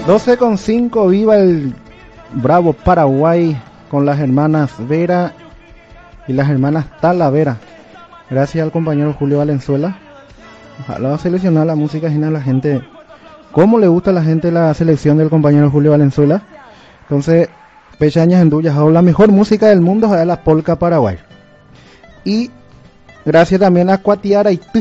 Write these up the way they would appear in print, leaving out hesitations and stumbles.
12:05, viva el bravo Paraguay con las hermanas Vera y las hermanas Talavera. Gracias al compañero Julio Valenzuela. Ojalá seleccionar la música a la gente. ¿Cómo le gusta a la gente la selección del compañero Julio Valenzuela? Entonces, Pechañas en Duyas, la mejor música del mundo es la polka Paraguay. Y gracias también a Cuatiara y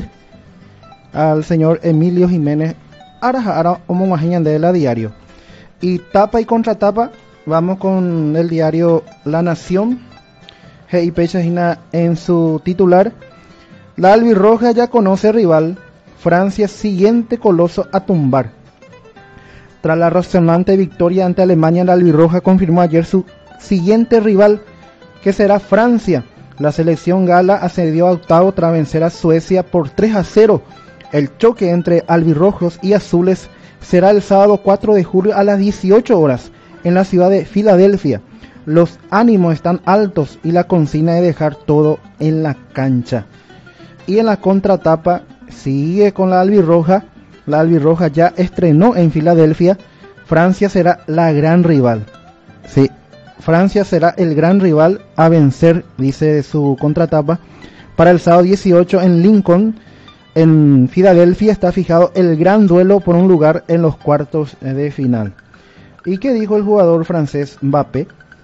al señor Emilio Jiménez Ara Omomajiñan de la diario. Y tapa y contratapa, vamos con el diario La Nación. Y Pechajina en su titular: la albirroja ya conoce rival, Francia siguiente coloso a tumbar. Tras la resonante victoria ante Alemania, la albirroja confirmó ayer su siguiente rival, que será Francia. La selección gala ascendió a octavo tras vencer a Suecia por 3-0. El choque entre albirrojos y azules será el sábado 4 de julio a las 18 horas en la ciudad de Filadelfia. Los ánimos están altos y la consigna de dejar todo en la cancha. Y en la contratapa sigue con la albirroja. La albirroja ya estrenó en Filadelfia. Francia será la gran rival. Sí, Francia será el gran rival a vencer, dice su contratapa. Para el sábado 18 en Lincoln, en Filadelfia, está fijado el gran duelo por un lugar en los cuartos de final. ¿Y qué dijo el jugador francés Mbappé?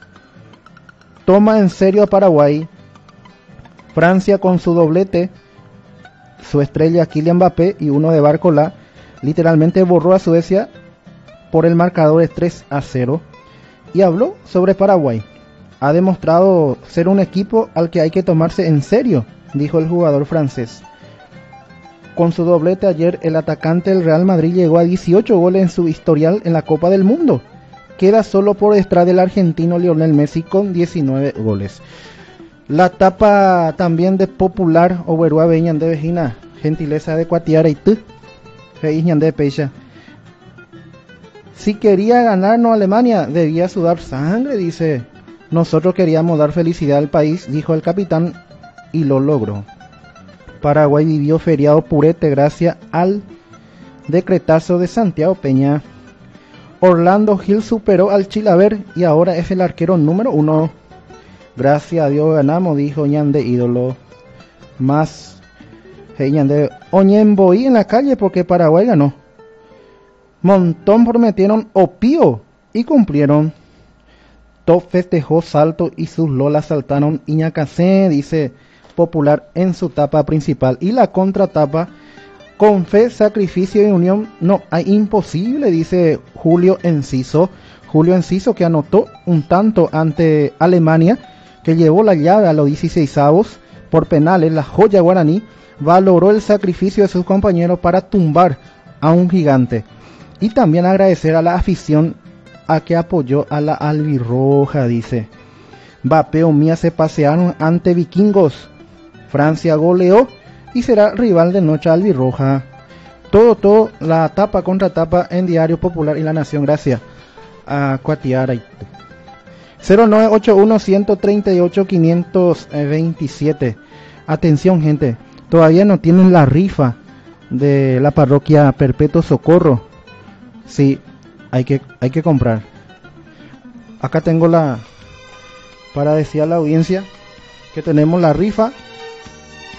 Toma en serio a Paraguay. Francia con su doblete, su estrella Kylian Mbappé y uno de Barcola, literalmente borró a Suecia por el marcador de 3-0. Y habló sobre Paraguay. Ha demostrado ser un equipo al que hay que tomarse en serio, dijo el jugador francés. Con su doblete ayer, el atacante del Real Madrid llegó a 18 goles en su historial en la Copa del Mundo. Queda solo por detrás del argentino Lionel Messi con 19 goles. La tapa también de Popular Oberua Beñan de Vejina, gentileza de Cuatiara y tú, Feñan de Pecha. Si quería ganarnos Alemania, debía sudar sangre, dice. Nosotros queríamos dar felicidad al país, dijo el capitán, y lo logró. Paraguay vivió feriado purete gracias al decretazo de Santiago Peña. Orlando Gil superó al Chilaver y ahora es el arquero número 1. Gracias a Dios ganamos, dijo Ñande ídolo. Más Ñande Oñemboí en la calle porque Paraguay ganó. Montón prometieron opío y cumplieron. Top festejó salto y sus lolas saltaron Iñacacé, dice Popular en su tapa principal. Y la contratapa: con fe, sacrificio y unión no hay imposible, dice Julio Enciso. Julio Enciso, que anotó un tanto ante Alemania, que llevó la llave a los 16avos por penales. La joya guaraní valoró el sacrificio de sus compañeros para tumbar a un gigante. Y también agradecer a la afición a que apoyó a la albirroja, dice. Mbappé o Mía se pasearon ante vikingos. Francia goleó y será rival de noche albirroja. Todo, la tapa contra tapa en Diario Popular y La Nación, gracias a Cuatiara. 0981-138-527. Atención, gente, todavía no tienen la rifa de la parroquia Perpetuo Socorro. Sí, hay que comprar. Acá tengo para decir a la audiencia que tenemos la rifa